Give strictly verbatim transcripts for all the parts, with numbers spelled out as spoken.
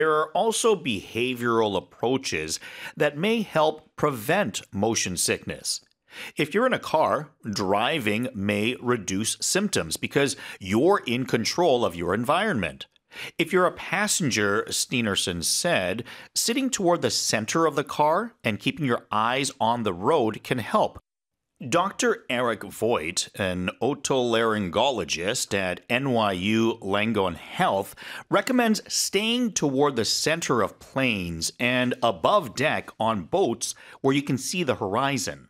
There are also behavioral approaches that may help prevent motion sickness. If you're in a car, driving may reduce symptoms because you're in control of your environment. If you're a passenger, Steenerson said, sitting toward the center of the car and keeping your eyes on the road can help. Doctor Eric Voigt, an otolaryngologist at N Y U Langone Health, recommends staying toward the center of planes and above deck on boats where you can see the horizon.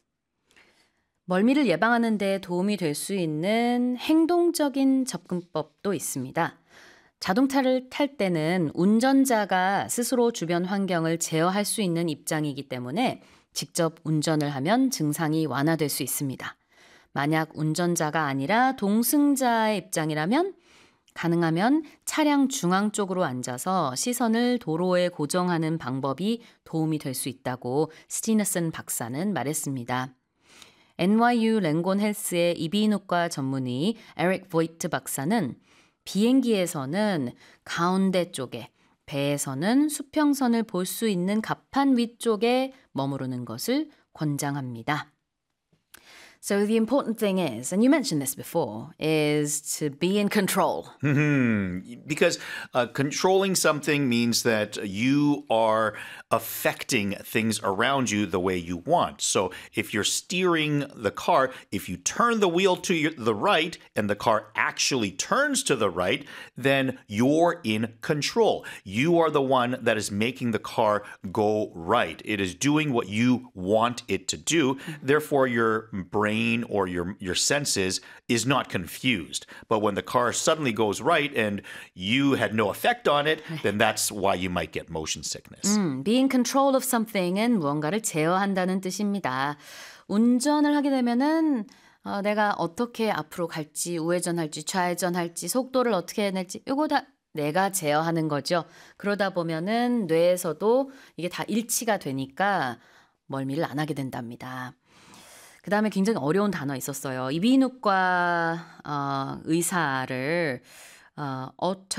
멀미를 예방하는 데 도움이 될 수 있는 행동적인 접근법도 있습니다. 자동차를 탈 때는 운전자가 스스로 주변 환경을 제어할 수 있는 입장이기 때문에 직접 운전을 하면 증상이 완화될 수 있습니다. 만약 운전자가 아니라 동승자의 입장이라면 가능하면 차량 중앙 쪽으로 앉아서 시선을 도로에 고정하는 방법이 도움이 될 수 있다고 스티너슨 박사는 말했습니다. 엔 와이 유 랭곤 헬스의 이비인후과 전문의 에릭 보이트 박사는 비행기에서는 가운데 쪽에, 배에서는 수평선을 볼 수 있는 갑판 위쪽에 머무르는 것을 권장합니다. So the important thing is, and you mentioned this before, is to be in control. Mm-hmm. Because uh, controlling something means that you are affecting things around you the way you want. So if you're steering the car, if you turn the wheel to your, the right and the car actually turns to the right, then you're in control. You are the one that is making the car go right. It is doing what you want it to do. Therefore, your brain or your your senses is not confused. But when the car suddenly goes right and you had no effect on it, then that's why you might get motion sickness. 음, be in control of something은 무언가를 제어한다는 뜻입니다. 운전을 하게 되면은 어, 내가 어떻게 앞으로 갈지, 우회전할지, 좌회전할지, 속도를 어떻게 해낼지 이거 다 내가 제어하는 거죠. 그러다 보면은 뇌에서도 이게 다 일치가 되니까 멀미를 안 하게 된답니다. 그 다음에 굉장히 어려운 단어 있었어요. 이비인후과 어, 의사를 어,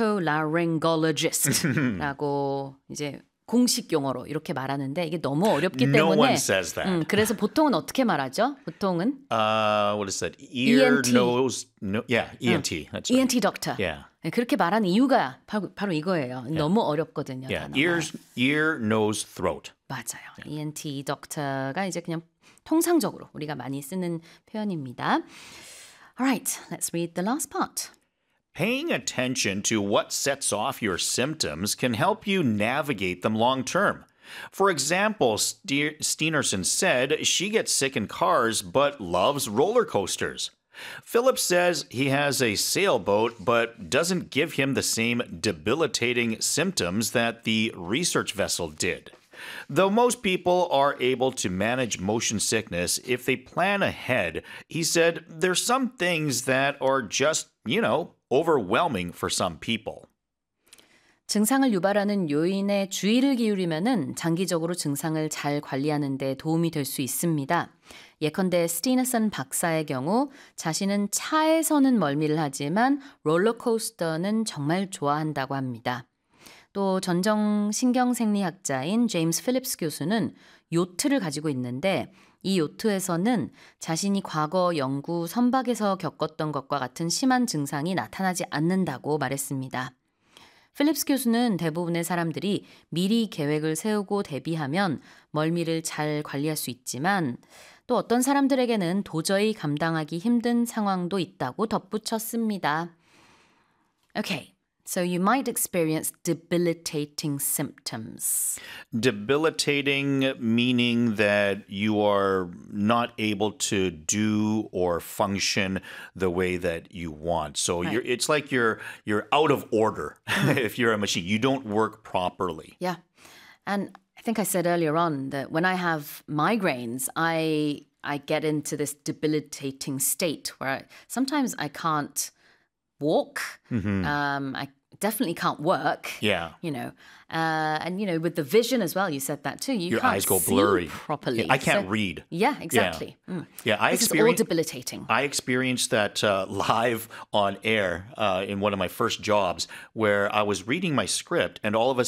otolaryngologist라고 이제 공식 용어로 이렇게 말하는데 이게 너무 어렵기 때문에 No one says that. 음, 그래서 보통은 어떻게 말하죠? 보통은 Uh, what is that? Ear, E N T. nose, no, yeah, E N T. That's E right. N T doctor. Yeah. 네, 그렇게 말하는 이유가 바로, 바로 이거예요. 너무 어렵거든요. Yeah, 단어가. ears, ear, nose, throat. 맞아요. E N T doctor가 이제 그냥 통상적으로 우리가 많이 쓰는 표현입니다. Alright, let's read the last part. Paying attention to what sets off your symptoms can help you navigate them long term. For example, Ste- Steenerson said she gets sick in cars but loves roller coasters. Philip says he has a sailboat but doesn't give him the same debilitating symptoms that the research vessel did. Though most people are able to manage motion sickness if they plan ahead, he said there's some things that are just, you know, overwhelming for some people. 증상을 유발하는 요인에 주의를 기울이면은 장기적으로 증상을 잘 관리하는 데 도움이 될 수 있습니다. 예컨대 스티너슨 박사의 경우 자신은 차에서는 멀미를 하지만 롤러코스터는 정말 좋아한다고 합니다. 또 전정 신경생리학자인 제임스 필립스 교수는 요트를 가지고 있는데 이 요트에서는 자신이 과거 영구 선박에서 겪었던 것과 같은 심한 증상이 나타나지 않는다고 말했습니다. 필립스 교수는 대부분의 사람들이 미리 계획을 세우고 대비하면 멀미를 잘 관리할 수 있지만 또 어떤 사람들에게는 도저히 감당하기 힘든 상황도 있다고 덧붙였습니다. Okay, so you might experience debilitating symptoms. Debilitating meaning that you are not able to do or function the way that you want. So Right. you're, it's like you're you're out of order if you're a machine. You don't work properly. Yeah. And I think I said earlier on that when I have migraines, I I get into this debilitating state where I, sometimes I can't walk. Um, I definitely can't work. Yeah. You know, uh, and you know, with the vision as well, you said that too. You Your can't eyes go see blurry. properly. Yeah, I can't So- read. Yeah, exactly. Mm. Yeah, I This is all experienced. debilitating. I experienced that uh, live on air uh, in one of my first jobs where I was reading my script and all of a